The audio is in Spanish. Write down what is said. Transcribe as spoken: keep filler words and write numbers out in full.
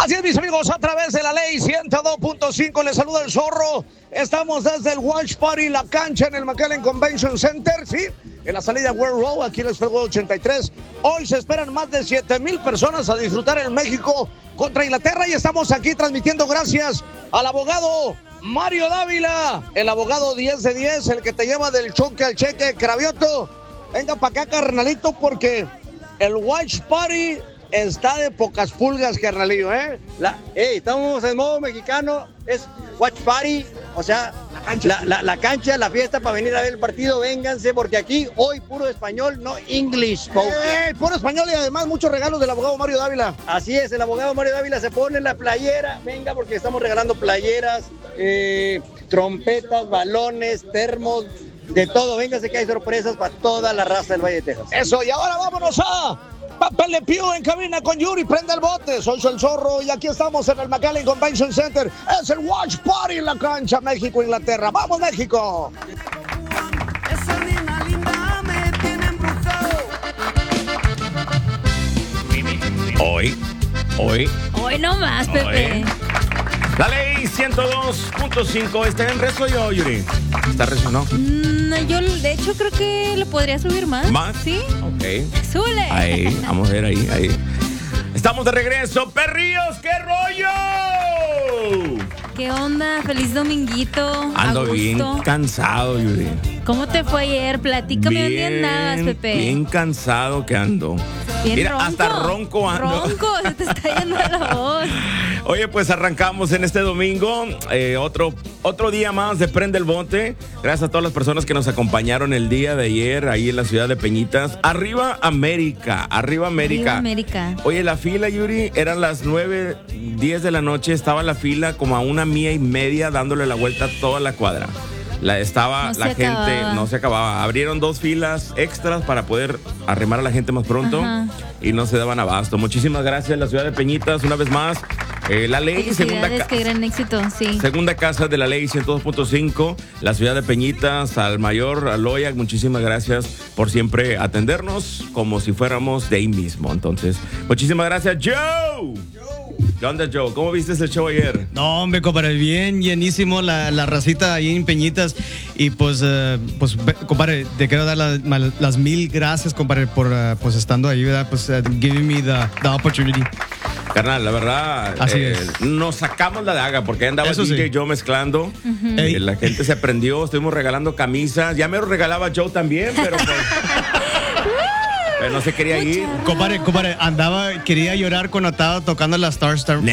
Así es, mis amigos, a través de la ley ciento dos punto cinco les saluda el Zorro. Estamos desde el Watch Party, la cancha en el McAllen Convention Center, ¿sí? En la salida World Road, aquí en el Fútbol ochenta y tres. Hoy se esperan más de siete mil personas a disfrutar en México contra Inglaterra y estamos aquí transmitiendo gracias al abogado Mario Dávila, el abogado diez de diez, el que te lleva del choque al cheque, Cravioto. Venga para acá, carnalito, porque el Watch Party está de pocas pulgas, carnalillo, ¿eh? La, hey, estamos en modo mexicano, es Watch Party, o sea, la cancha, la, la, la, cancha, la fiesta para venir a ver el partido, vénganse, porque aquí hoy puro español, no English, eh, puro español y además muchos regalos del abogado Mario Dávila. Así es, el abogado Mario Dávila se pone la playera, venga, porque estamos regalando playeras, eh, trompetas, balones, termos, de todo, vénganse que hay sorpresas para toda la raza del Valle de Texas. Eso, y ahora vámonos a Papel de Pío en cabina con Yuri, prende el bote, soy el Zorro y aquí estamos en el McAllen Convention Center, es el Watch Party en la cancha México-Inglaterra, ¡vamos México! Esa nena linda me tiene embrujado. Hoy, hoy, Hoy no más, Pepe. Hoy. La ley ciento dos punto cinco, ¿está en rezo yo, Yuri? ¿Está rezo, no? Mm, yo, de hecho, creo que lo podría subir más. ¿Más? Sí. Ok. Súbele. Ahí, vamos a ver ahí, ahí. Estamos de regreso, perrillos, ¡qué rollo! ¿Qué onda? Feliz dominguito. Ando a gusto. bien cansado, Yuri. ¿Cómo te fue ayer? Platícame dónde andabas, Pepe. Bien cansado que ando. Bien Mira, ronco. hasta ronco ando. Ronco, se te está yendo la voz. Oye, pues arrancamos en este domingo, eh, otro, otro día más de Prende el Bote. Gracias a todas las personas que nos acompañaron el día de ayer ahí en la ciudad de Peñitas. Arriba América, arriba América. Arriba América. Oye, la fila, Yuri, eran las nueve, diez de la noche. Estaba la fila como a una milla y media dándole la vuelta a toda la cuadra. La, estaba No la se gente, acababa. no se acababa. Abrieron dos filas extras para poder arrimar a la gente más pronto. Ajá. Y no se daban abasto. Muchísimas gracias, la ciudad de Peñitas, una vez más. Eh, la ley, segunda casa. Qué gran éxito, sí. Segunda casa de la ley ciento dos punto cinco, la ciudad de Peñitas, al mayor Aloya, muchísimas gracias por siempre atendernos como si fuéramos de ahí mismo. Entonces, muchísimas gracias, Joe. ¿Qué onda, Joe? ¿Cómo viste ese show ayer? No, hombre, compadre, bien llenísimo la, la racita ahí en Peñitas. Y pues, uh, pues compadre, te quiero dar la, las mil gracias, compadre, por uh, pues estando ahí, ¿verdad? Pues uh, giving me the, the opportunity. Carnal, la verdad, Así eh, es. nos sacamos la daga porque andaba Eso D J sí. Joe mezclando. Uh-huh. Eh, la gente se prendió, estuvimos regalando camisas. Ya me lo regalaba Joe también, pero pues... pero no se quería ir. Compadre, compadre, andaba, quería llorar cuando estaba tocando la Star Star.